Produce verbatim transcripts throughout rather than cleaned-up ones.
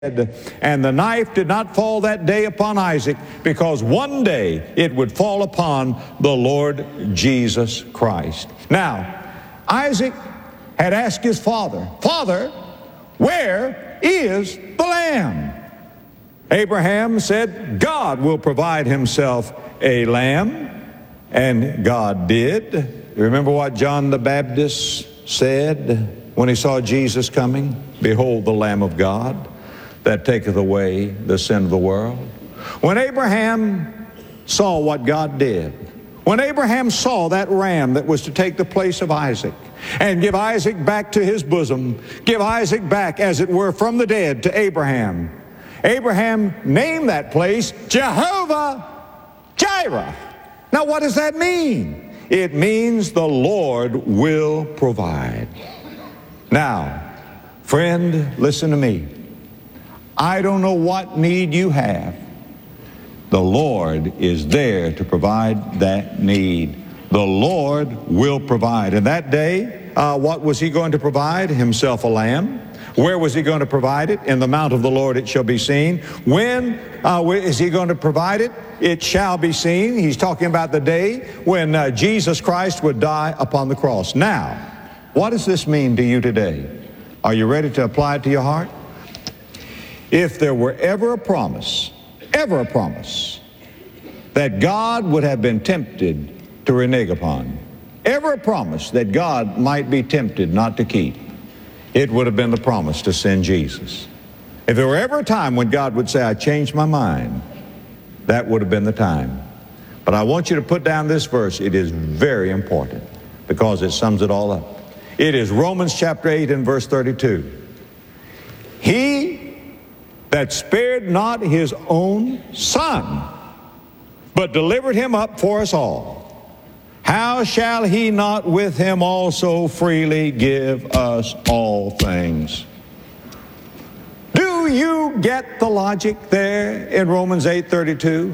And the knife did not fall that day upon Isaac, because one day it would fall upon the Lord Jesus Christ. Now, Isaac had asked his father, "Father, where is the lamb?" Abraham said, "God will provide himself a lamb." And God did. You remember what John the Baptist said when he saw Jesus coming? "Behold the Lamb of God, that taketh away the sin of the world." When Abraham saw what God did, when Abraham saw that ram that was to take the place of Isaac and give Isaac back to his bosom, give Isaac back, as it were, from the dead to Abraham, Abraham named that place Jehovah Jireh. Now, what does that mean? It means the Lord will provide. Now, friend, listen to me. I don't know what need you have. The Lord is there to provide that need. The Lord will provide. And that day, uh, what was he going to provide? Himself a lamb. Where was he going to provide it? In the mount of the Lord it shall be seen. When uh, is he going to provide it? It shall be seen. He's talking about the day when uh, Jesus Christ would die upon the cross. Now, what does this mean to you today? Are you ready to apply it to your heart? If there were ever a promise, ever a promise, that God would have been tempted to renege upon, ever a promise that God might be tempted not to keep, it would have been the promise to send Jesus. If there were ever a time when God would say, "I changed my mind," that would have been the time. But I want you to put down this verse. It is very important because it sums it all up. It is Romans chapter eight and verse thirty-two. He that spared not his own son, but delivered him up for us all, how shall he not with him also freely give us all things? Do you get the logic there in Romans eight thirty-two?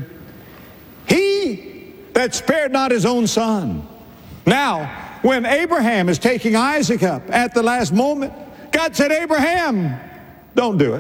He that spared not his own son. Now, when Abraham is taking Isaac up at the last moment, God said, "Abraham, don't do it."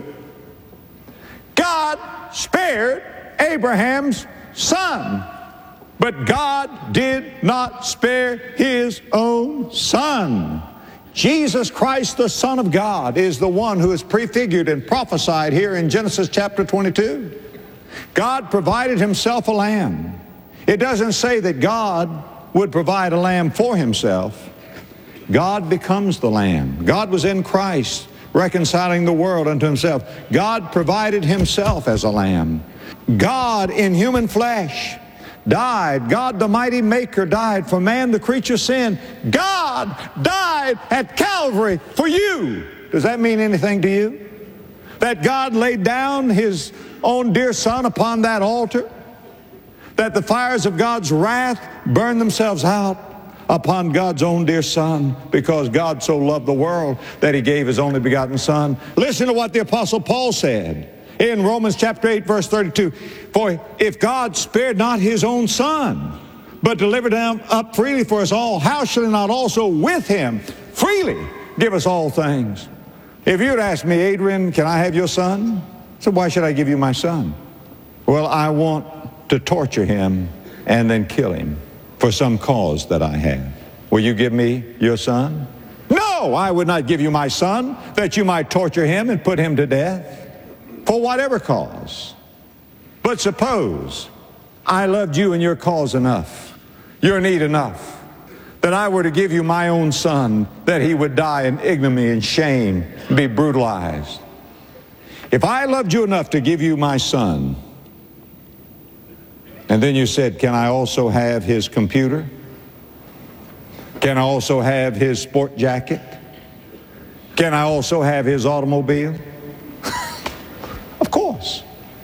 God spared Abraham's son, but God did not spare his own son. Jesus Christ, the Son of God, is the one who is prefigured and prophesied here in Genesis chapter twenty-two. God provided himself a lamb. It doesn't say that God would provide a lamb for himself. God becomes the lamb. God was in Christ, reconciling the world unto himself. God provided himself as a lamb. God in human flesh died. God the mighty maker died for man, the creature sin. God died at Calvary for you. Does that mean anything to you? That God laid down his own dear son upon that altar? That the fires of God's wrath burned themselves out upon God's own dear son, because God so loved the world that he gave his only begotten son? Listen to what the Apostle Paul said in Romans chapter eight verse thirty-two. For if God spared not his own son, but delivered him up freely for us all, how shall he not also with him freely give us all things? If you'd ask me, "Adrian, can I have your son?" So why should I give you my son? Well, I want to torture him and then kill him for some cause that I have. Will you give me your son? No, I would not give you my son that you might torture him and put him to death for whatever cause. But suppose I loved you and your cause enough, your need enough, that I were to give you my own son, that he would die in ignominy and shame and be brutalized. If I loved you enough to give you my son, and then you said, "Can I also have his computer? Can I also have his sport jacket? Can I also have his automobile?" Of course.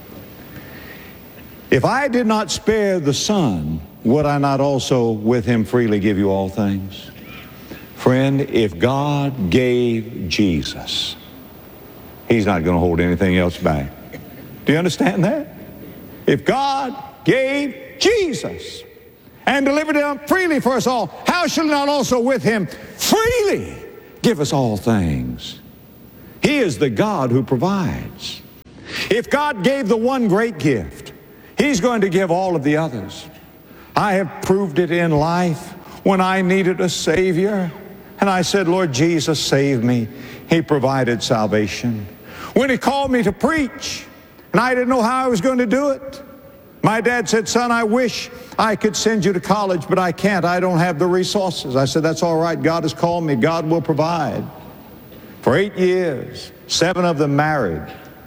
If I did not spare the son, would I not also with him freely give you all things? Friend, if God gave Jesus, he's not going to hold anything else back. Do you understand that? If God gave Jesus and delivered him freely for us all, how shall he not also with him freely give us all things? He is the God who provides. If God gave the one great gift, He's going to give all of the others. I have proved it in life when I needed a Savior, and I said, Lord Jesus, save me. He provided salvation. When He called me to preach, and I didn't know how I was going to do it, my dad said, son, I wish I could send you to college, but I can't. I don't have the resources. I said, that's all right. God has called me. God will provide. For eight years, seven of them married.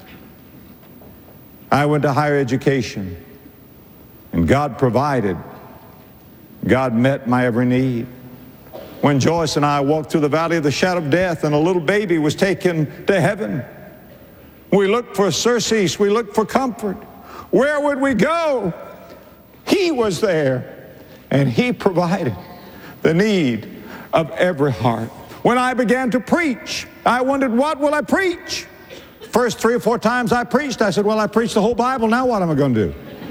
I went to higher education, and God provided. God met my every need. When Joyce and I walked through the valley of the shadow of death and a little baby was taken to heaven, we looked for surcease. We looked for comfort. Where would we go? He was there, and He provided the need of every heart. When I began to preach, I wondered, what will I preach? First three or four times I preached, I said, well, I preached the whole Bible. Now what am I going to do?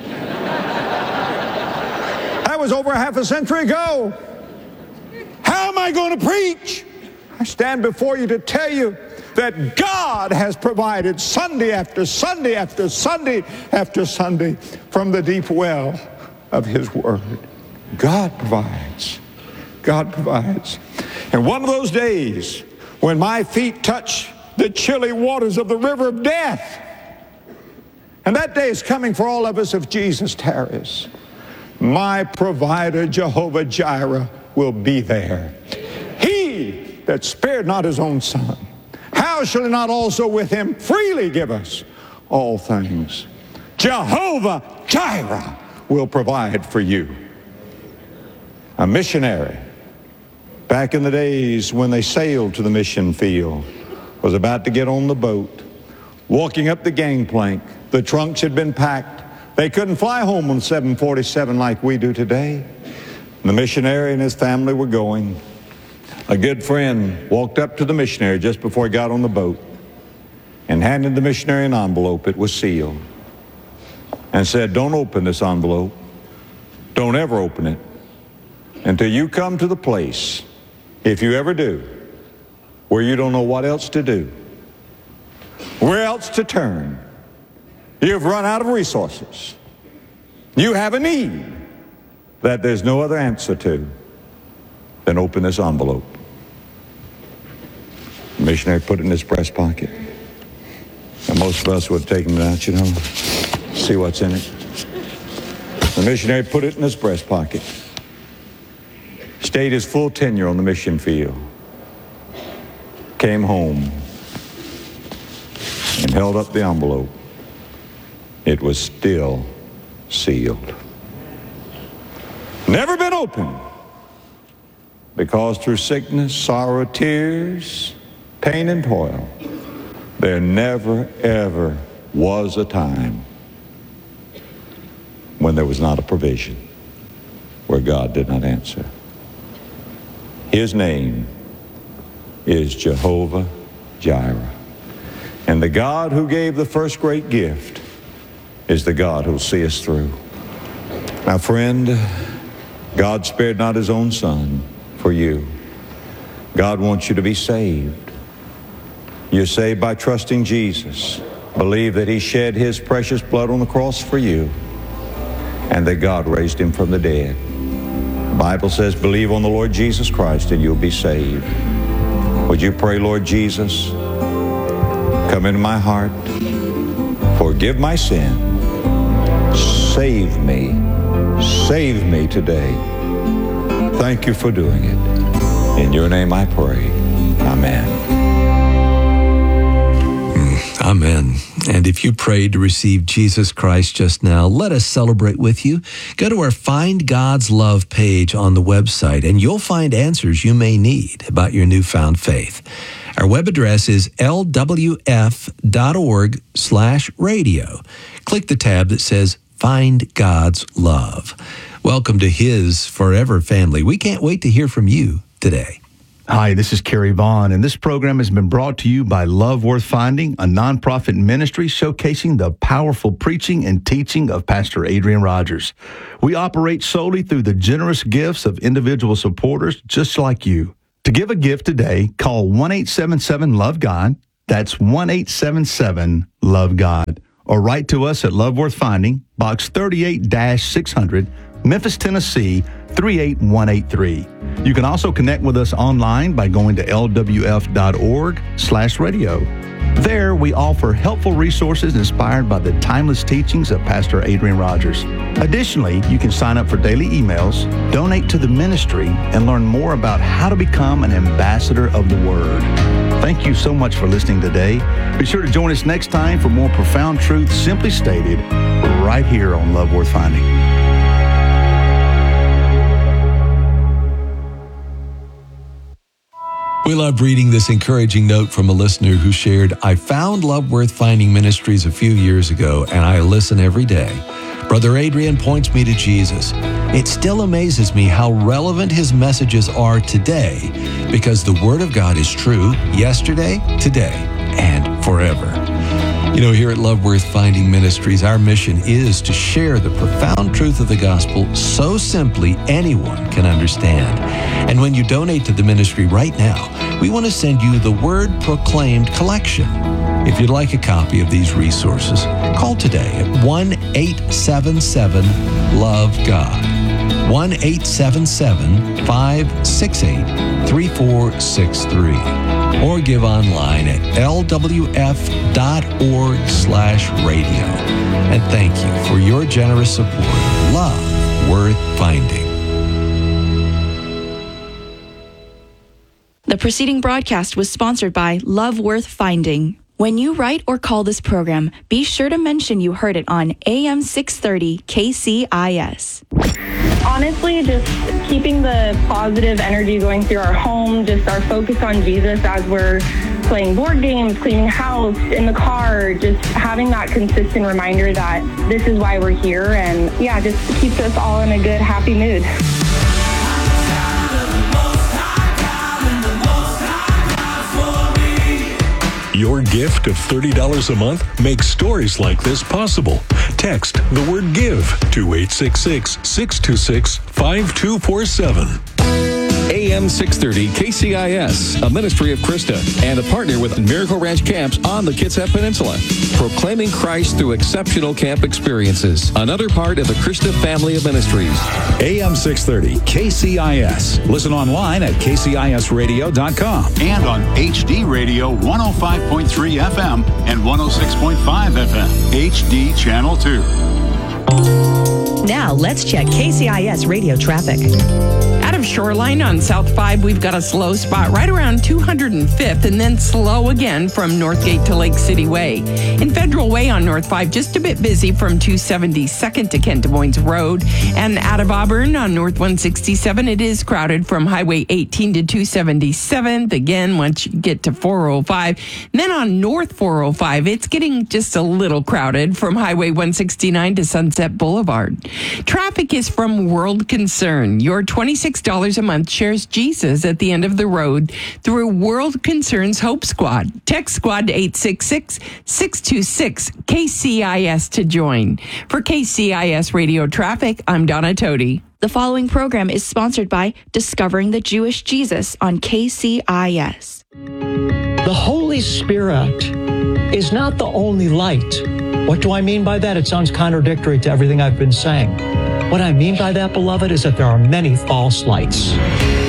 That was over half a century ago. How am I going to preach? I stand before you to tell you that God has provided Sunday after Sunday after Sunday after Sunday from the deep well of His Word. God provides. God provides. And one of those days when my feet touch the chilly waters of the river of death, and that day is coming for all of us if Jesus tarries, my provider, Jehovah Jireh, will be there. He that spared not His own Son, how shall He not also with Him freely give us all things? Jehovah Jireh will provide for you. A missionary, back in the days when they sailed to the mission field, was about to get on the boat, walking up the gangplank. The trunks had been packed. They couldn't fly home on seven forty-seven like we do today. The missionary and his family were going. A good friend walked up to the missionary just before he got on the boat and handed the missionary an envelope. It was sealed, and said, don't open this envelope. Don't ever open it until you come to the place, if you ever do, where you don't know what else to do, where else to turn. You've run out of resources. You have a need that there's no other answer to. Then open this envelope. The missionary put it in his breast pocket. And most of us would have taken it out, you know, see what's in it. The missionary put it in his breast pocket. Stayed his full tenure on the mission field. Came home and held up the envelope. It was still sealed. Never been opened. Because through sickness, sorrow, tears, pain, and toil, there never, ever was a time when there was not a provision, where God did not answer. His name is Jehovah Jireh. And the God who gave the first great gift is the God who will see us through. Now, friend, God spared not His own Son for you. God wants you to be saved. You're saved by trusting Jesus. Believe that He shed His precious blood on the cross for you, and that God raised Him from the dead. The Bible says, believe on the Lord Jesus Christ and you'll be saved. Would you pray, Lord Jesus, come into my heart, forgive my sin, save me, save me today. Thank you for doing it. In your name I pray. Amen. Amen. And if you prayed to receive Jesus Christ just now, let us celebrate with you. Go to our Find God's Love page on the website, and you'll find answers you may need about your newfound faith. Our web address is l w f dot org slash radio. Click the tab that says Find God's Love. Welcome to His Forever family. We can't wait to hear from you today. Hi, this is Kerry Vaughn, and this program has been brought to you by Love Worth Finding, a nonprofit ministry showcasing the powerful preaching and teaching of Pastor Adrian Rogers. We operate solely through the generous gifts of individual supporters just like you. To give a gift today, call one eight seven seven love God. That's one eight seven seven love God. or write to us at Love Worth Finding, Box thirty-eight six hundred, Memphis, Tennessee, three eight one eight three. You can also connect with us online by going to L W F dot org slash radio. There, we offer helpful resources inspired by the timeless teachings of Pastor Adrian Rogers. Additionally, you can sign up for daily emails, donate to the ministry, and learn more about how to become an ambassador of the Word. Thank you so much for listening today. Be sure to join us next time for more profound truth simply stated right here on Love Worth Finding. We love reading this encouraging note from a listener who shared, I found Love Worth Finding Ministries a few years ago, and I listen every day. Brother Adrian points me to Jesus. It still amazes me how relevant his messages are today, because the Word of God is true yesterday, today, and forever. You know, here at Love Worth Finding Ministries, our mission is to share the profound truth of the gospel so simply anyone can understand. And when you donate to the ministry right now, we want to send you the Word Proclaimed collection. If you'd like a copy of these resources, call today at one eight seven seven love God, one eight seven seven five six eight three four six three, or give online at L W F dot org slash radio. And thank you for your generous support of Love Worth Finding. The preceding broadcast was sponsored by Love Worth Finding. When you write or call this program, be sure to mention you heard it on A M six thirty K C I S. Honestly, just keeping the positive energy going through our home, just our focus on Jesus as we're playing board games, cleaning house, in the car, just having that consistent reminder that this is why we're here, and yeah, just keeps us all in a good, happy mood. Your gift of thirty dollars a month makes stories like this possible. Text the word GIVE to eight six six, six two six, five two four seven. A M six thirty K C I S, a ministry of Krista, and a partner with Miracle Ranch Camps on the Kitsap Peninsula. Proclaiming Christ through exceptional camp experiences. Another part of the Krista family of ministries. A M six thirty K C I S. Listen online at K C I S radio dot com and on H D Radio one oh five point three F M and one oh six point five F M. H D Channel two. Now let's check K C I S radio traffic. Out of Shoreline on South five, we've got a slow spot right around two hundred fifth and then slow again from Northgate to Lake City Way. In Federal Way on North five, just a bit busy from two seventy-second to Kent Des Moines Road. And out of Auburn on North one sixty-seven, it is crowded from Highway eighteen to two seventy-seventh. Again, once you get to four oh five. And then on North four oh five, it's getting just a little crowded from Highway one sixty-nine to Sunset Boulevard. Traffic is from World Concern. Your twenty-six dollars a month shares Jesus at the end of the road through World Concern's Hope Squad. Text Squad eight six six, six two six, K C I S to join. For K C I S Radio Traffic, I'm Donna Toti. The following program is sponsored by Discovering the Jewish Jesus on K C I S. The Holy Spirit is not the only light. What do I mean by that? It sounds contradictory to everything I've been saying. What I mean by that, beloved, is that there are many false lights.